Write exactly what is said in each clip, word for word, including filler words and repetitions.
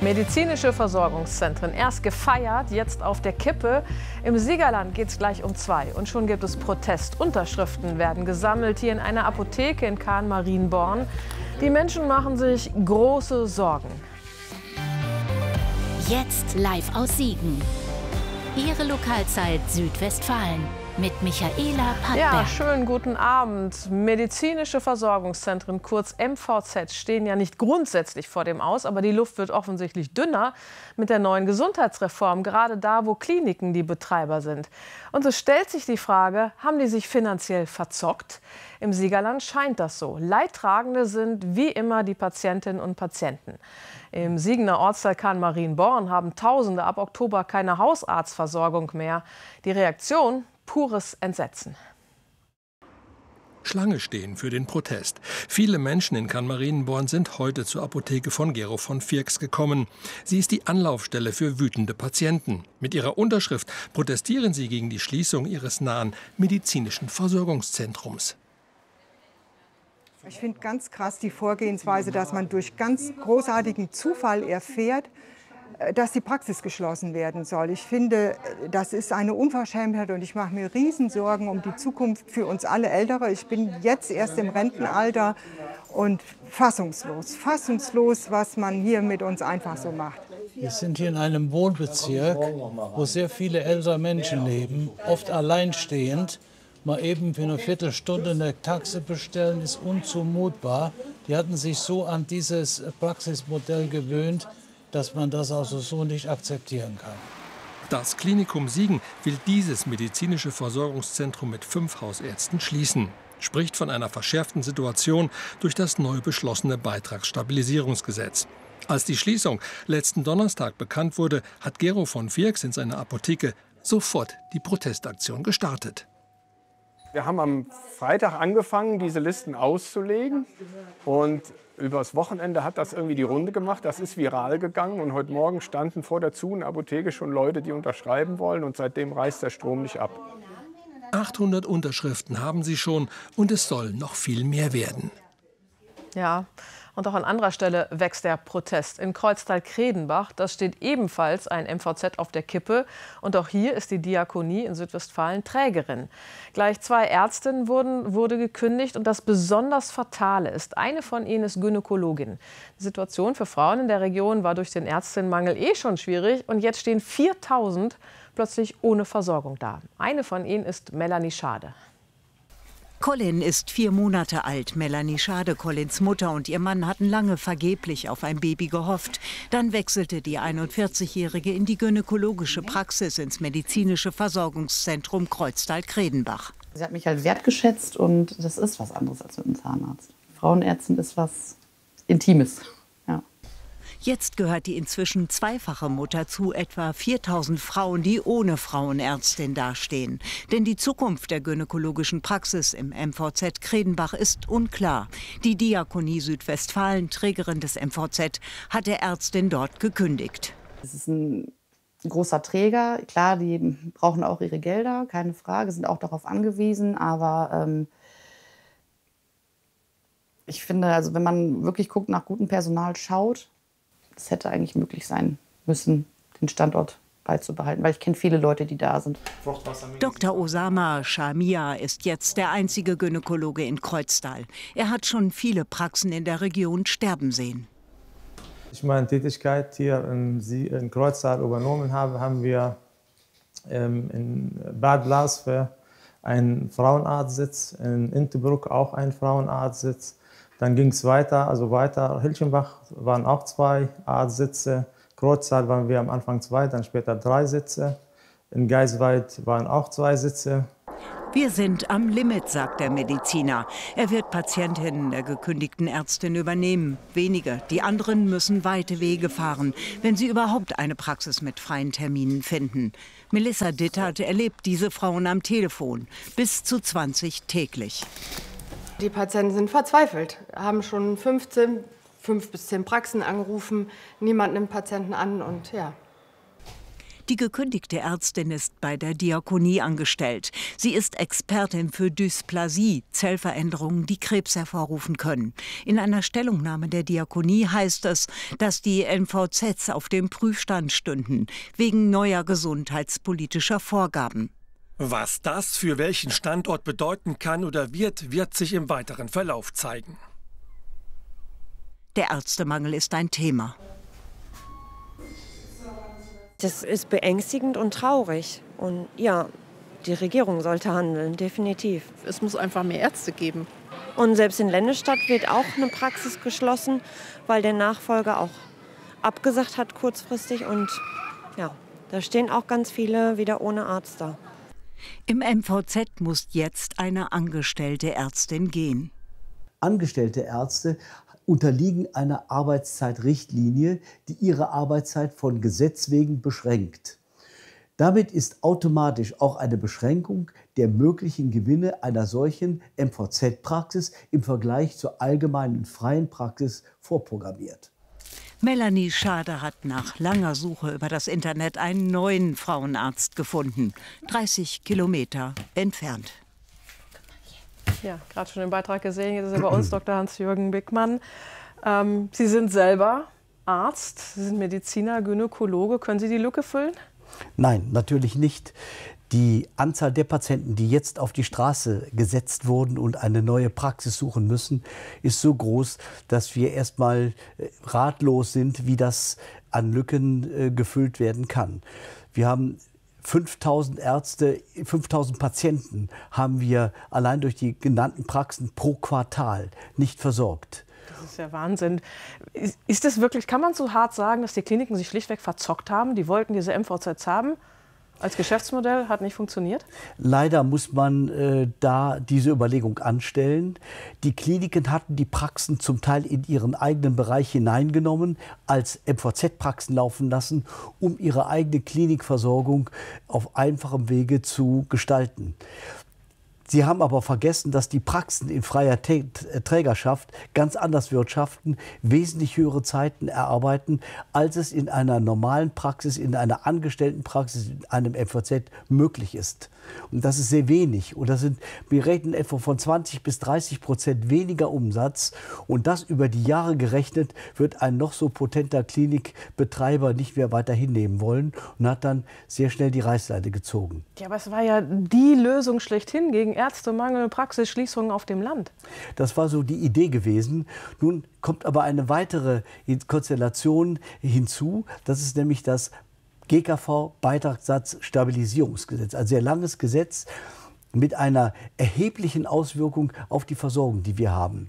Medizinische Versorgungszentren, erst gefeiert, jetzt auf der Kippe. Im Siegerland geht es gleich um zwei. Und schon gibt es Protest. Unterschriften werden gesammelt hier in einer Apotheke in Kahn-Marienborn. Die Menschen machen sich große Sorgen. Jetzt live aus Siegen. Ihre Lokalzeit Südwestfalen mit Michaela Pattberg. Ja, schönen guten Abend. Medizinische Versorgungszentren, kurz M V Z, stehen ja nicht grundsätzlich vor dem Aus, aber die Luft wird offensichtlich dünner mit der neuen Gesundheitsreform, gerade da, wo Kliniken die Betreiber sind. Und es stellt sich die Frage, haben die sich finanziell verzockt? Im Siegerland scheint das so. Leidtragende sind wie immer die Patientinnen und Patienten. Im Siegener Ortsteil Kahn-Marienborn haben Tausende ab Oktober keine Hausarztversorgung mehr. Die Reaktion? Pures Entsetzen. Schlange stehen für den Protest. Viele Menschen in Kahn-Marienborn sind heute zur Apotheke von Gero von Firks gekommen. Sie ist die Anlaufstelle für wütende Patienten. Mit ihrer Unterschrift protestieren sie gegen die Schließung ihres nahen medizinischen Versorgungszentrums. Ich finde ganz krass die Vorgehensweise, dass man durch ganz großartigen Zufall erfährt, dass die Praxis geschlossen werden soll. Ich finde, das ist eine Unverschämtheit und ich mache mir Riesensorgen um die Zukunft für uns alle Ältere. Ich bin jetzt erst im Rentenalter und fassungslos, fassungslos, was man hier mit uns einfach so macht. Wir sind hier in einem Wohnbezirk, wo sehr viele ältere Menschen leben, oft alleinstehend. Mal eben für eine Viertelstunde eine Taxe bestellen, ist unzumutbar. Die hatten sich so an dieses Praxismodell gewöhnt, dass man das also so nicht akzeptieren kann. Das Klinikum Siegen will dieses medizinische Versorgungszentrum mit fünf Hausärzten schließen. Spricht von einer verschärften Situation durch das neu beschlossene Beitragsstabilisierungsgesetz. Als die Schließung letzten Donnerstag bekannt wurde, hat Gero von Firks in seiner Apotheke sofort die Protestaktion gestartet. Wir haben am Freitag angefangen, diese Listen auszulegen. Und übers Wochenende hat das irgendwie die Runde gemacht. Das ist viral gegangen. Und heute Morgen standen vor der Zun-Apotheke schon Leute, die unterschreiben wollen. Und seitdem reißt der Strom nicht ab. achthundert Unterschriften haben sie schon. Und es soll noch viel mehr werden. Ja, und auch an anderer Stelle wächst der Protest. In Kreuztal-Kredenbach, das steht ebenfalls ein M V Z auf der Kippe. Und auch hier ist die Diakonie in Südwestfalen Trägerin. Gleich zwei Ärztinnen wurden, wurde gekündigt. Und das besonders Fatale ist, eine von ihnen ist Gynäkologin. Die Situation für Frauen in der Region war durch den Ärztinnenmangel eh schon schwierig. Und jetzt stehen viertausend plötzlich ohne Versorgung da. Eine von ihnen ist Melanie Schade. Colin ist vier Monate alt. Melanie Schade, Collins Mutter, und ihr Mann hatten lange vergeblich auf ein Baby gehofft. Dann wechselte die einundvierzigjährige in die gynäkologische Praxis ins medizinische Versorgungszentrum Kreuztal-Kredenbach. Sie hat mich halt wertgeschätzt und das ist was anderes als mit einem Zahnarzt. Frauenärztin ist was Intimes. Ja. Jetzt gehört die inzwischen zweifache Mutter zu etwa viertausend Frauen, die ohne Frauenärztin dastehen. Denn die Zukunft der gynäkologischen Praxis im M V Z Kredenbach ist unklar. Die Diakonie Südwestfalen, Trägerin des M V Z, hat der Ärztin dort gekündigt. Es ist ein großer Träger. Klar, die brauchen auch ihre Gelder, keine Frage, sind auch darauf angewiesen. Aber ähm, ich finde, also wenn man wirklich guckt, nach gutem Personal schaut, es hätte eigentlich möglich sein müssen, den Standort beizubehalten, weil ich kenne viele Leute, die da sind. Doktor Osama Shamia ist jetzt der einzige Gynäkologe in Kreuztal. Er hat schon viele Praxen in der Region sterben sehen. Als ich meine Tätigkeit hier in, in Kreuztal übernommen habe, haben wir ähm, in Bad Blasve einen Frauenarztsitz, in Intebruck auch einen Frauenarztsitz. Dann ging es weiter, also weiter. Hilchenbach waren auch zwei Arztsitze. Kreuztal waren wir am Anfang zwei, dann später drei Sitze. In Geisweid waren auch zwei Sitze. Wir sind am Limit, sagt der Mediziner. Er wird Patientinnen der gekündigten Ärztin übernehmen. Wenige. Die anderen müssen weite Wege fahren, wenn sie überhaupt eine Praxis mit freien Terminen finden. Melissa Dittert erlebt diese Frauen am Telefon. Bis zu zwanzig täglich. Die Patienten sind verzweifelt, haben schon fünfzehn, fünf bis zehn Praxen angerufen. Niemand nimmt Patienten an und ja. Die gekündigte Ärztin ist bei der Diakonie angestellt. Sie ist Expertin für Dysplasie, Zellveränderungen, die Krebs hervorrufen können. In einer Stellungnahme der Diakonie heißt es, dass die M V Zs auf dem Prüfstand stünden, wegen neuer gesundheitspolitischer Vorgaben. Was das für welchen Standort bedeuten kann oder wird, wird sich im weiteren Verlauf zeigen. Der Ärztemangel ist ein Thema. Das ist beängstigend und traurig. Und ja, die Regierung sollte handeln, definitiv. Es muss einfach mehr Ärzte geben. Und selbst in Lennestadt wird auch eine Praxis geschlossen, weil der Nachfolger auch abgesagt hat kurzfristig. Und ja, da stehen auch ganz viele wieder ohne Arzt da. Im M V Z muss jetzt eine angestellte Ärztin gehen. Angestellte Ärzte unterliegen einer Arbeitszeitrichtlinie, die ihre Arbeitszeit von Gesetz wegen beschränkt. Damit ist automatisch auch eine Beschränkung der möglichen Gewinne einer solchen M V Z-Praxis im Vergleich zur allgemeinen freien Praxis vorprogrammiert. Melanie Schade hat nach langer Suche über das Internet einen neuen Frauenarzt gefunden, dreißig Kilometer entfernt. Ja, gerade schon im Beitrag gesehen, jetzt ist er bei uns Doktor Hans-Jürgen Bickmann. Ähm, Sie sind selber Arzt, Sie sind Mediziner, Gynäkologe. Können Sie die Lücke füllen? Nein, natürlich nicht. Die Anzahl der Patienten, die jetzt auf die Straße gesetzt wurden und eine neue Praxis suchen müssen, ist so groß, dass wir erst mal ratlos sind, wie das an Lücken äh, gefüllt werden kann. Wir haben fünftausend Ärzte, fünftausend Patienten haben wir allein durch die genannten Praxen pro Quartal nicht versorgt. Das ist ja Wahnsinn. Ist, ist das wirklich, kann man so hart sagen, dass die Kliniken sich schlichtweg verzockt haben? Die wollten diese M V Zs haben. Als Geschäftsmodell hat nicht funktioniert? Leider muss man äh, da diese Überlegung anstellen. Die Kliniken hatten die Praxen zum Teil in ihren eigenen Bereich hineingenommen, als M V Z-Praxen laufen lassen, um ihre eigene Klinikversorgung auf einfachem Wege zu gestalten. Sie haben aber vergessen, dass die Praxen in freier Trägerschaft ganz anders wirtschaften, wesentlich höhere Zeiten erarbeiten, als es in einer normalen Praxis, in einer Angestelltenpraxis, in einem M V Z möglich ist. Und das ist sehr wenig. Und das sind, wir reden etwa von zwanzig bis dreißig Prozent weniger Umsatz. Und das über die Jahre gerechnet wird ein noch so potenter Klinikbetreiber nicht mehr weiter hinnehmen wollen und hat dann sehr schnell die Reißleine gezogen. Ja, aber es war ja die Lösung schlechthin gegen Ärztemangel, Praxisschließungen auf dem Land. Das war so die Idee gewesen. Nun kommt aber eine weitere Konstellation hinzu. Das ist nämlich das G K V-Beitragssatzstabilisierungsgesetz. Ein sehr langes Gesetz mit einer erheblichen Auswirkung auf die Versorgung, die wir haben.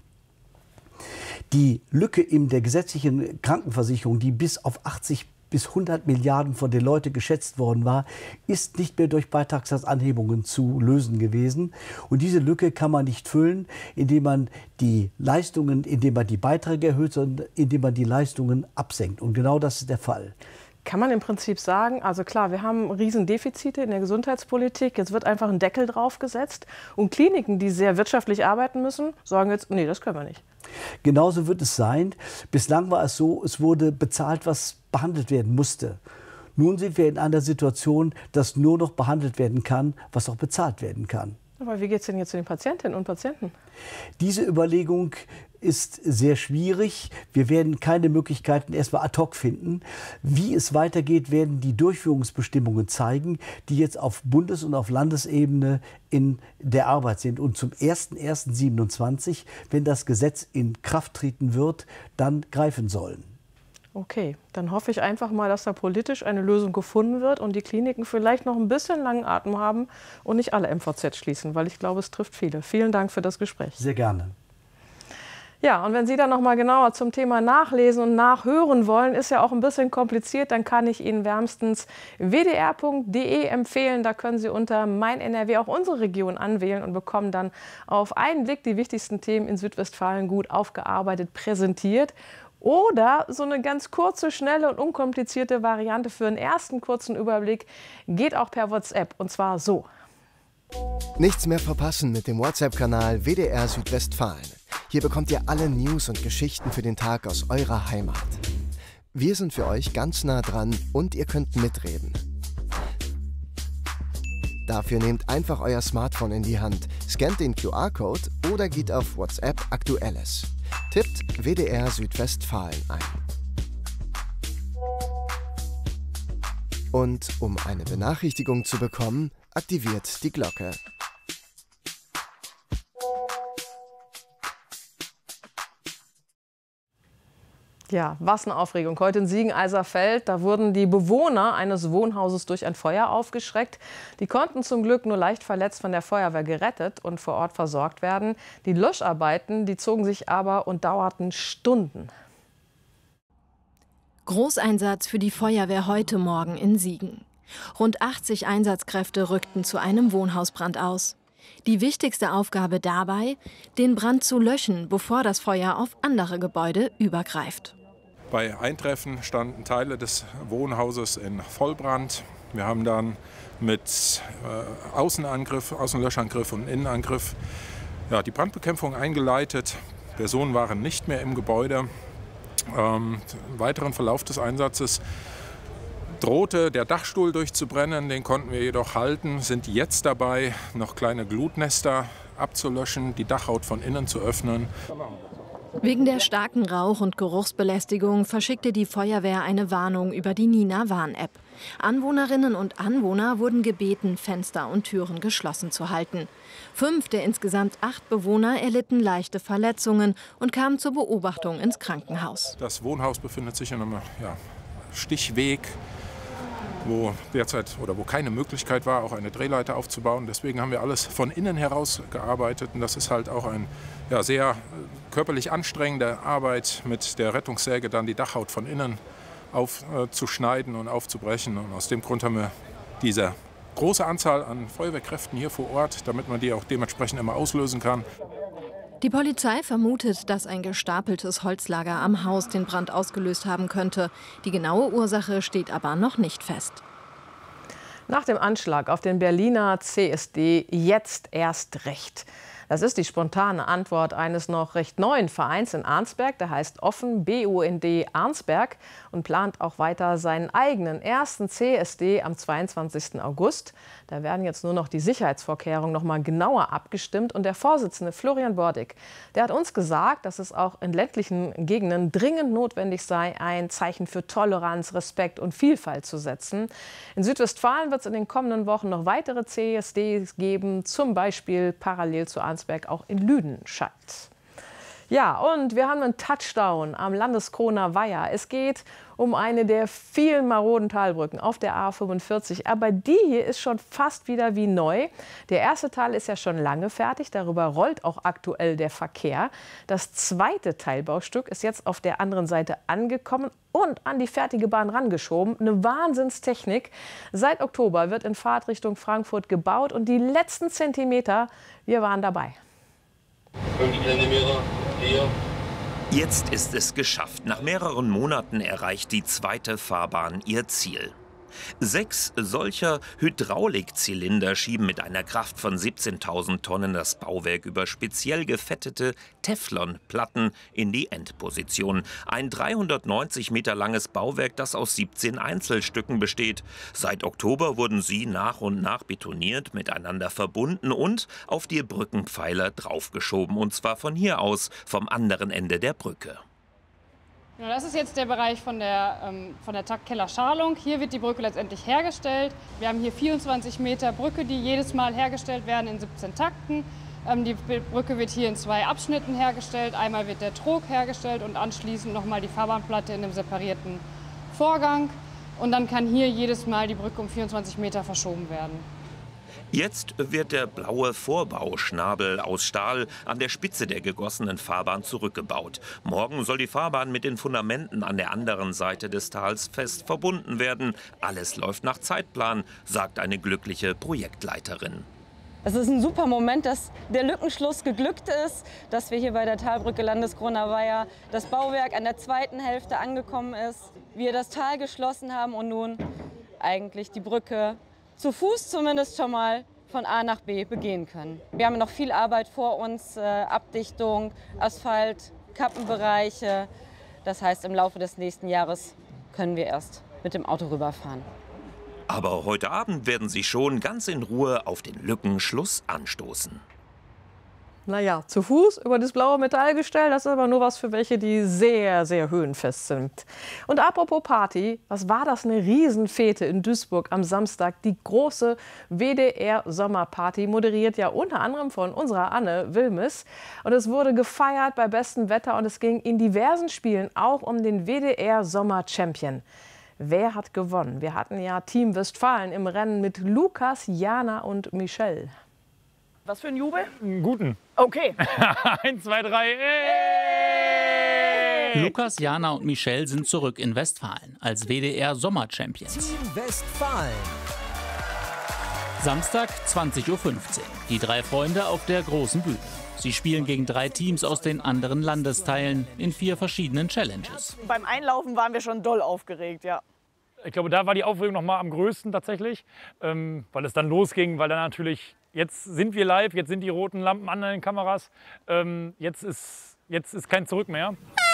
Die Lücke in der gesetzlichen Krankenversicherung, die bis auf achtzig bis hundert Milliarden von den Leuten geschätzt worden war, ist nicht mehr durch Beitragssatzanhebungen zu lösen gewesen. Und diese Lücke kann man nicht füllen, indem man die Leistungen, indem man die Beiträge erhöht, sondern indem man die Leistungen absenkt. Und genau das ist der Fall. Kann man im Prinzip sagen, also klar, wir haben Riesendefizite in der Gesundheitspolitik, jetzt wird einfach ein Deckel draufgesetzt und Kliniken, die sehr wirtschaftlich arbeiten müssen, sagen jetzt, nee, das können wir nicht. Genauso wird es sein. Bislang war es so, es wurde bezahlt, was behandelt werden musste. Nun sind wir in einer Situation, dass nur noch behandelt werden kann, was auch bezahlt werden kann. Aber wie geht es denn jetzt zu den Patientinnen und Patienten? Diese Überlegung ist sehr schwierig. Wir werden keine Möglichkeiten erstmal ad hoc finden. Wie es weitergeht, werden die Durchführungsbestimmungen zeigen, die jetzt auf Bundes- und auf Landesebene in der Arbeit sind. Und zum ersten ersten siebenundzwanzig, wenn das Gesetz in Kraft treten wird, dann greifen sollen. Okay, dann hoffe ich einfach mal, dass da politisch eine Lösung gefunden wird und die Kliniken vielleicht noch ein bisschen langen Atem haben und nicht alle M V Z schließen, weil ich glaube, es trifft viele. Vielen Dank für das Gespräch. Sehr gerne. Ja, und wenn Sie dann noch mal genauer zum Thema nachlesen und nachhören wollen, ist ja auch ein bisschen kompliziert, dann kann ich Ihnen wärmstens w d r punkt d e empfehlen. Da können Sie unter Mein N R W auch unsere Region anwählen und bekommen dann auf einen Blick die wichtigsten Themen in Südwestfalen gut aufgearbeitet präsentiert. Oder so eine ganz kurze, schnelle und unkomplizierte Variante für einen ersten kurzen Überblick geht auch per WhatsApp, und zwar so. Nichts mehr verpassen mit dem WhatsApp-Kanal W D R Südwestfalen. Hier bekommt ihr alle News und Geschichten für den Tag aus eurer Heimat. Wir sind für euch ganz nah dran und ihr könnt mitreden. Dafür nehmt einfach euer Smartphone in die Hand, scannt den Q R-Code oder geht auf WhatsApp Aktuelles. Tippt W D R Südwestfalen ein. Und um eine Benachrichtigung zu bekommen, aktiviert die Glocke. Ja, was eine Aufregung. Heute in Siegen-Eiserfeld, da wurden die Bewohner eines Wohnhauses durch ein Feuer aufgeschreckt. Die konnten zum Glück nur leicht verletzt von der Feuerwehr gerettet und vor Ort versorgt werden. Die Löscharbeiten, die zogen sich aber und dauerten Stunden. Großeinsatz für die Feuerwehr heute Morgen in Siegen. Rund achtzig Einsatzkräfte rückten zu einem Wohnhausbrand aus. Die wichtigste Aufgabe dabei, den Brand zu löschen, bevor das Feuer auf andere Gebäude übergreift. Bei Eintreffen standen Teile des Wohnhauses in Vollbrand. Wir haben dann mit äh, Außenangriff, Außenlöschangriff und Innenangriff ja, die Brandbekämpfung eingeleitet. Personen waren nicht mehr im Gebäude. Ähm, Im weiteren Verlauf des Einsatzes drohte der Dachstuhl durchzubrennen, den konnten wir jedoch halten, sind jetzt dabei, noch kleine Glutnester abzulöschen, die Dachhaut von innen zu öffnen. Wegen der starken Rauch- und Geruchsbelästigung verschickte die Feuerwehr eine Warnung über die Nina-Warn-App. Anwohnerinnen und Anwohner wurden gebeten, Fenster und Türen geschlossen zu halten. Fünf der insgesamt acht Bewohner erlitten leichte Verletzungen und kamen zur Beobachtung ins Krankenhaus. Das Wohnhaus befindet sich in einem ja, Stichweg, wo derzeit oder wo keine Möglichkeit war, auch eine Drehleiter aufzubauen. Deswegen haben wir alles von innen heraus gearbeitet. Und das ist halt auch eine ja, sehr körperlich anstrengende Arbeit, mit der Rettungssäge dann die Dachhaut von innen aufzuschneiden äh, und aufzubrechen. Und aus dem Grund haben wir diese große Anzahl an Feuerwehrkräften hier vor Ort, damit man die auch dementsprechend immer auslösen kann. Die Polizei vermutet, dass ein gestapeltes Holzlager am Haus den Brand ausgelöst haben könnte. Die genaue Ursache steht aber noch nicht fest. Nach dem Anschlag auf den Berliner C S D jetzt erst recht. Das ist die spontane Antwort eines noch recht neuen Vereins in Arnsberg. Der heißt Offen B U N D Arnsberg und plant auch weiter seinen eigenen ersten C S D am zweiundzwanzigsten August. Da werden jetzt nur noch die Sicherheitsvorkehrungen noch mal genauer abgestimmt. Und der Vorsitzende Florian Bordig, der hat uns gesagt, dass es auch in ländlichen Gegenden dringend notwendig sei, ein Zeichen für Toleranz, Respekt und Vielfalt zu setzen. In Südwestfalen wird es in den kommenden Wochen noch weitere C S Ds geben, zum Beispiel parallel zu Arnsberg auch in Lüdenscheid. Ja, und wir haben einen Touchdown am Landeskroner Weiher. Es geht um eine der vielen maroden Talbrücken auf der A fünfundvierzig. Aber die hier ist schon fast wieder wie neu. Der erste Teil ist ja schon lange fertig. Darüber rollt auch aktuell der Verkehr. Das zweite Teilbaustück ist jetzt auf der anderen Seite angekommen und an die fertige Bahn rangeschoben. Eine Wahnsinnstechnik. Seit Oktober wird in Fahrtrichtung Frankfurt gebaut. Und die letzten Zentimeter, wir waren dabei. fünf Zentimeter, vier. Jetzt ist es geschafft. Nach mehreren Monaten erreicht die zweite Fahrbahn ihr Ziel. Sechs solcher Hydraulikzylinder schieben mit einer Kraft von siebzehntausend Tonnen das Bauwerk über speziell gefettete Teflonplatten in die Endposition. Ein dreihundertneunzig Meter langes Bauwerk, das aus siebzehn Einzelstücken besteht. Seit Oktober wurden sie nach und nach betoniert, miteinander verbunden und auf die Brückenpfeiler draufgeschoben. Und zwar von hier aus, vom anderen Ende der Brücke. Genau, das ist jetzt der Bereich von der, ähm, von der Taktkeller-Schalung. Hier wird die Brücke letztendlich hergestellt. Wir haben hier vierundzwanzig Meter Brücke, die jedes Mal hergestellt werden in siebzehn Takten. Ähm, die Brücke wird hier in zwei Abschnitten hergestellt. Einmal wird der Trog hergestellt und anschließend nochmal die Fahrbahnplatte in einem separierten Vorgang. Und dann kann hier jedes Mal die Brücke um vierundzwanzig Meter verschoben werden. Jetzt wird der blaue Vorbauschnabel aus Stahl an der Spitze der gegossenen Fahrbahn zurückgebaut. Morgen soll die Fahrbahn mit den Fundamenten an der anderen Seite des Tals fest verbunden werden. Alles läuft nach Zeitplan, sagt eine glückliche Projektleiterin. Es ist ein super Moment, dass der Lückenschluss geglückt ist, dass wir hier bei der Talbrücke Landeskroner Weiher das Bauwerk an der zweiten Hälfte angekommen ist, wir das Tal geschlossen haben und nun eigentlich die Brücke zu Fuß zumindest schon mal von A nach B begehen können. Wir haben noch viel Arbeit vor uns, äh, Abdichtung, Asphalt, Kappenbereiche. Das heißt, im Laufe des nächsten Jahres können wir erst mit dem Auto rüberfahren. Aber heute Abend werden sie schon ganz in Ruhe auf den Lückenschluss anstoßen. Naja, zu Fuß über das blaue Metallgestell, das ist aber nur was für welche, die sehr, sehr höhenfest sind. Und apropos Party, was war das eine Riesenfete in Duisburg am Samstag? Die große W D R-Sommerparty, moderiert ja unter anderem von unserer Anne Wilmes. Und es wurde gefeiert bei bestem Wetter und es ging in diversen Spielen auch um den W D R-Sommer-Champion. Wer hat gewonnen? Wir hatten ja Team Westfalen im Rennen mit Lukas, Jana und Michelle. Was für ein Jubel? Einen guten. Okay. Eins, zwei, drei. Ey! Lukas, Jana und Michelle sind zurück in Westfalen als W D R-Sommer-Champions. Team Westfalen. Samstag, zwanzig Uhr fünfzehn. Die drei Freunde auf der großen Bühne. Sie spielen gegen drei Teams aus den anderen Landesteilen in vier verschiedenen Challenges. Beim Einlaufen waren wir schon doll aufgeregt, ja. Ich glaube, da war die Aufregung noch mal am größten tatsächlich, ähm, weil es dann losging, weil dann natürlich, jetzt sind wir live, jetzt sind die roten Lampen an den Kameras, ähm, jetzt ist, jetzt ist kein Zurück mehr.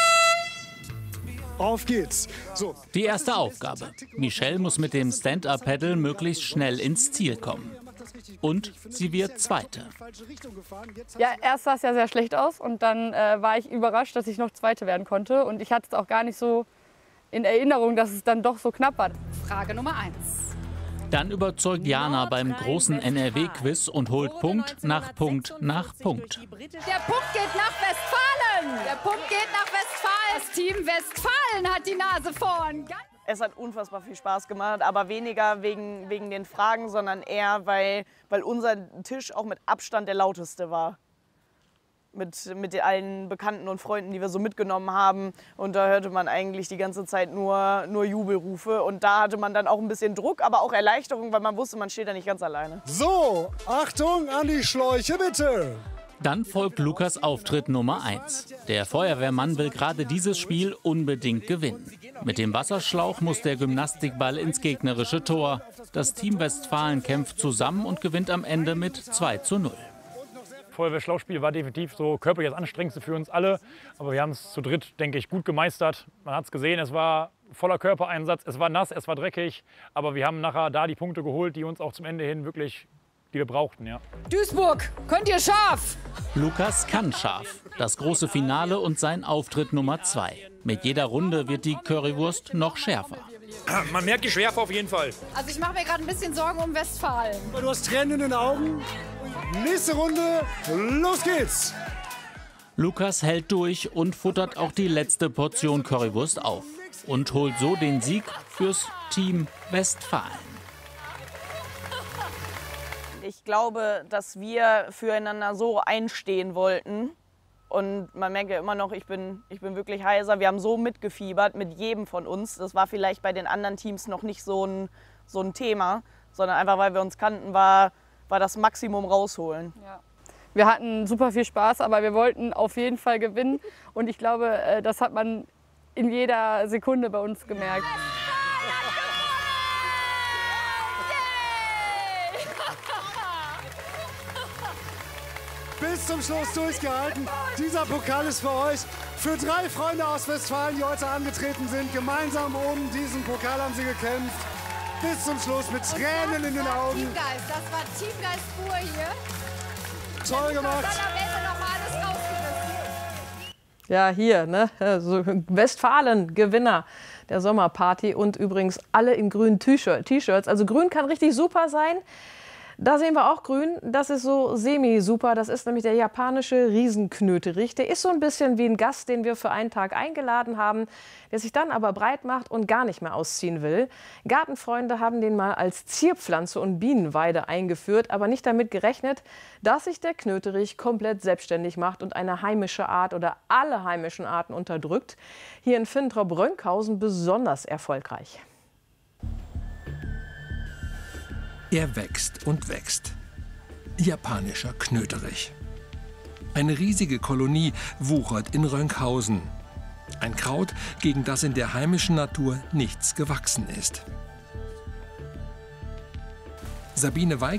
Auf geht's. So. Die erste Aufgabe. Michelle muss mit dem Stand-Up-Paddle möglichst schnell ins Ziel kommen. Und sie wird Zweite. Ja, erst sah es ja sehr schlecht aus und dann äh, war ich überrascht, dass ich noch Zweite werden konnte. Und ich hatte es auch gar nicht so in Erinnerung, dass es dann doch so knapp war. Frage Nummer eins. Dann überzeugt Jana beim großen N R W-Quiz und holt Punkt nach Punkt nach Punkt. Der Punkt geht nach Westfalen. Der Punkt geht nach Westfalen. Das Team Westfalen hat die Nase vorn. Es hat unfassbar viel Spaß gemacht, aber weniger wegen, wegen den Fragen, sondern eher, weil, weil unser Tisch auch mit Abstand der lauteste war. Mit, mit allen Bekannten und Freunden, die wir so mitgenommen haben. Und da hörte man eigentlich die ganze Zeit nur, nur Jubelrufe. Und da hatte man dann auch ein bisschen Druck, aber auch Erleichterung, weil man wusste, man steht da nicht ganz alleine. So, Achtung an die Schläuche, bitte! Dann folgt Lukas Auftritt Nummer eins. Der Feuerwehrmann will gerade dieses Spiel unbedingt gewinnen. Mit dem Wasserschlauch muss der Gymnastikball ins gegnerische Tor. Das Team Westfalen kämpft zusammen und gewinnt am Ende mit zwei zu null. Feuerwehrschlauchspiel war definitiv so körperlich das Anstrengendste für uns alle. Aber wir haben es zu dritt, denke ich, gut gemeistert. Man hat es gesehen, es war voller Körpereinsatz, es war nass, es war dreckig. Aber wir haben nachher da die Punkte geholt, die uns auch zum Ende hin wirklich, die wir brauchten. Ja. Duisburg, könnt ihr scharf? Lukas kann scharf. Das große Finale und sein Auftritt Nummer zwei. Mit jeder Runde wird die Currywurst noch schärfer. Man merkt die Schärfe auf jeden Fall. Also ich mache mir gerade ein bisschen Sorgen um Westfalen. Du hast Tränen in den Augen. Nächste Runde, los geht's! Lukas hält durch und futtert auch die letzte Portion Currywurst auf. Und holt so den Sieg fürs Team Westfalen. Ich glaube, dass wir füreinander so einstehen wollten. Und man merkt ja immer noch, ich bin, ich bin wirklich heiser. Wir haben so mitgefiebert mit jedem von uns. Das war vielleicht bei den anderen Teams noch nicht so ein, so ein Thema, sondern einfach, weil wir uns kannten, war, war das Maximum rausholen. Ja. Wir hatten super viel Spaß, aber wir wollten auf jeden Fall gewinnen. Und ich glaube, das hat man in jeder Sekunde bei uns gemerkt. Bis zum Schluss durchgehalten. Dieser Pokal ist für euch. Für drei Freunde aus Westfalen, die heute angetreten sind. Gemeinsam um diesen Pokal haben sie gekämpft. Bis zum Schluss mit Tränen in den Augen. Teamgeist, das war Teamgeist pur hier. Toll gemacht. Dann am Ende noch mal alles rausgerissen. Ja, hier, ne? Also Westfalen, Gewinner der Sommerparty und übrigens alle in grünen T-Shirts. Also grün kann richtig super sein. Da sehen wir auch grün, das ist so semi-super, das ist nämlich der japanische Riesenknöterich. Der ist so ein bisschen wie ein Gast, den wir für einen Tag eingeladen haben, der sich dann aber breit macht und gar nicht mehr ausziehen will. Gartenfreunde haben den mal als Zierpflanze und Bienenweide eingeführt, aber nicht damit gerechnet, dass sich der Knöterich komplett selbstständig macht und eine heimische Art oder alle heimischen Arten unterdrückt. Hier in Fintrop-Rönkhausen besonders erfolgreich. Er wächst und wächst. Japanischer Knöterich. Eine riesige Kolonie wuchert in Rönkhausen. Ein Kraut, gegen das in der heimischen Natur nichts gewachsen ist. Sabine Weig